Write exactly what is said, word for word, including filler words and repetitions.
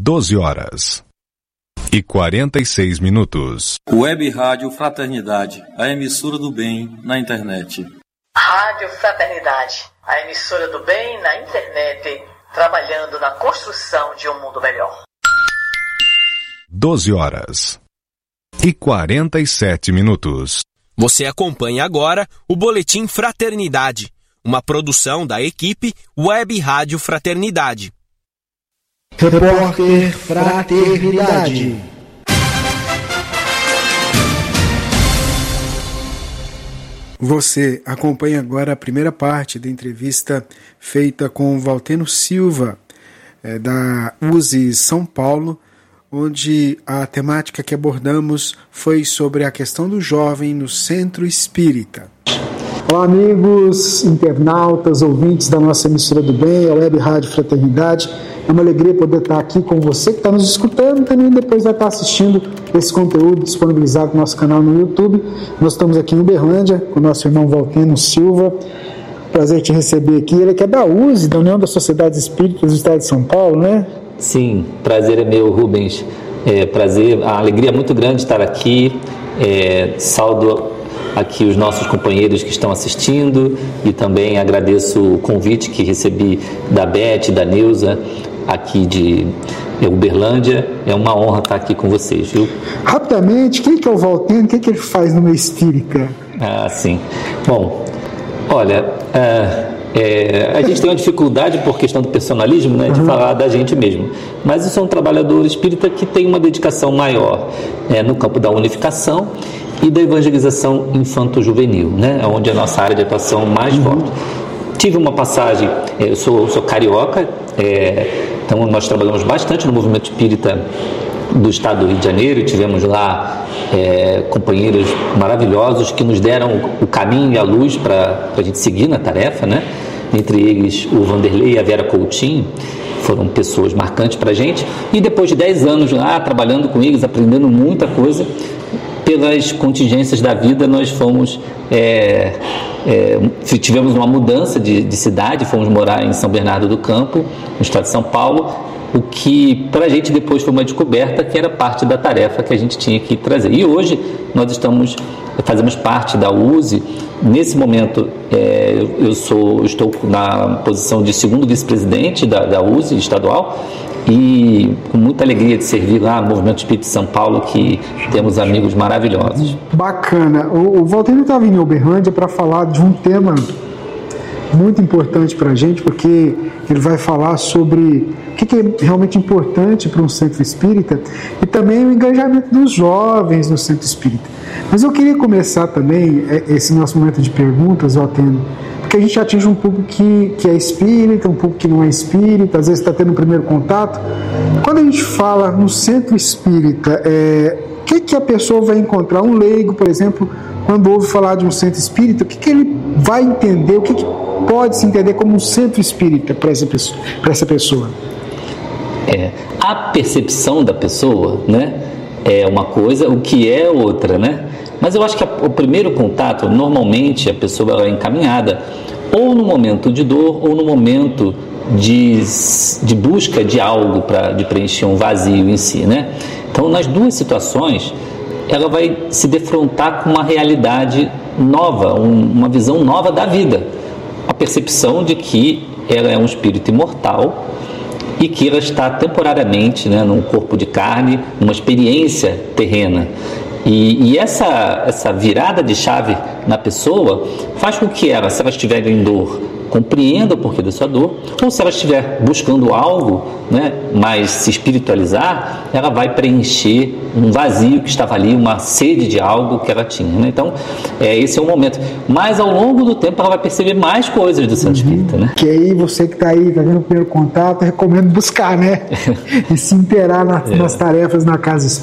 doze horas e quarenta e seis minutos. Web Rádio Fraternidade, a emissora do bem na internet. Rádio Fraternidade, a emissora do bem na internet, trabalhando na construção de um mundo melhor. doze horas e quarenta e sete minutos. Você acompanha agora o Boletim Fraternidade, uma produção da equipe Web Rádio Fraternidade. Repórter Fraternidade. Você acompanha agora a primeira parte da entrevista feita com Valteno Silva, é, da U S E São Paulo, onde a temática que abordamos foi sobre a questão do jovem no Centro Espírita. Olá, amigos, internautas, ouvintes da nossa emissora do bem, a Web Rádio Fraternidade. É uma alegria poder estar aqui com você que está nos escutando e também depois vai estar assistindo esse conteúdo disponibilizado no nosso canal no YouTube. Nós estamos aqui em Uberlândia com o nosso irmão Valteno Silva. Prazer te receber aqui. Ele que é da U S E, da União das Sociedades Espíritas do Estado de São Paulo, né? Sim, prazer é meu, Rubens. É, prazer, a alegria é muito grande estar aqui. É, saldo aqui os nossos companheiros que estão assistindo e também agradeço o convite que recebi da Beth, da Neuza, aqui de Uberlândia. É uma honra estar aqui com vocês, viu? Rapidamente, quem que é o Valteno? O que, que ele faz no meio espírita? Ah, sim. Bom, olha, é, é, a gente tem uma dificuldade por questão do personalismo, né, de uhum. falar da gente mesmo. Mas eu sou um trabalhador espírita que tem uma dedicação maior é, no campo da unificação e da evangelização infanto-juvenil, né, onde é a nossa área de atuação mais uhum. forte. Tive uma passagem, eu sou, sou carioca, é, então nós trabalhamos bastante no movimento espírita do estado do Rio de Janeiro e tivemos lá é, companheiros maravilhosos que nos deram o caminho e a luz para a gente seguir na tarefa, né? Entre eles o Vanderlei e a Vera Coutinho, foram pessoas marcantes para a gente, e depois de dez anos lá trabalhando com eles, aprendendo muita coisa, pelas contingências da vida nós fomos é, é, tivemos uma mudança de, de cidade, fomos morar em São Bernardo do Campo, no estado de São Paulo, o que para a gente depois foi uma descoberta que era parte da tarefa que a gente tinha que trazer. E hoje nós estamos, fazemos parte da U S E. Nesse momento é, eu sou, estou na posição de segundo vice-presidente da, da U S E estadual e com muita alegria de servir lá no Movimento Espírita de São Paulo, que temos amigos maravilhosos. Bacana. O, o Valteno estava em Uberlândia para falar de um tema muito importante para a gente, porque ele vai falar sobre o que é realmente importante para um centro espírita e também o engajamento dos jovens no centro espírita. Mas eu queria começar também esse nosso momento de perguntas, Valteno, porque a gente atinge um público que, que é espírita, um público que não é espírita, às vezes está tendo o primeiro contato. Quando a gente fala no centro espírita, é, o que, que a pessoa vai encontrar? Um leigo, por exemplo, quando ouve falar de um centro espírita, o que, que ele vai entender, o que, que pode se entender como um centro espírita para essa pessoa? Para essa pessoa? É, a percepção da pessoa, né, é uma coisa, o que é outra, né? Mas eu acho que a, o primeiro contato, normalmente a pessoa ela é encaminhada ou no momento de dor ou no momento de, de busca de algo para de preencher um vazio em si, né? Então, nas duas situações, ela vai se defrontar com uma realidade nova, um, uma visão nova da vida. A percepção de que ela é um espírito imortal e que ela está temporariamente, né, num corpo de carne, numa experiência terrena. E, e essa, essa virada de chave na pessoa faz com que ela, se ela estiver em dor, compreenda o porquê da sua dor, ou se ela estiver buscando algo, né, mais se espiritualizar, ela vai preencher um vazio que estava ali, uma sede de algo que ela tinha, né? Então, é, esse é o momento. Mas ao longo do tempo ela vai perceber mais coisas do centro espírita, né? Que aí você que está aí, está vendo o primeiro contato, eu recomendo buscar, né? E se inteirar na, é. nas tarefas na casa espírita.